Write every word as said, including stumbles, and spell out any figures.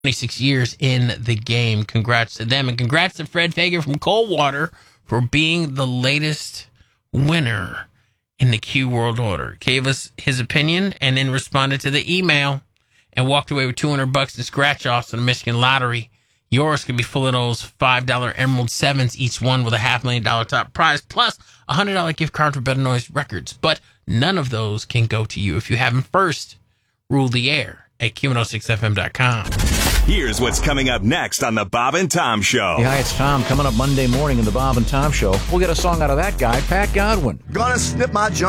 twenty-six years in the game. Congrats to them. And congrats to Fred Fager from Coldwater for being the latest winner in the Q World Order. Gave us his opinion and then responded to the email and walked away with two hundred bucks in scratch-offs in the Michigan Lottery. Yours could be full of those five dollar Emerald sevens, each one with a half million dollar top prize, plus a one hundred dollars gift card for Better Noise Records. But none of those can go to you if you haven't first ruled the air at Q one oh six F M dot com. Here's what's coming up next on the Bob and Tom Show. Yeah, hi, it's Tom. Coming up Monday morning in the Bob and Tom Show, we'll get a song out of that guy, Pat Godwin. Gonna snip my joint.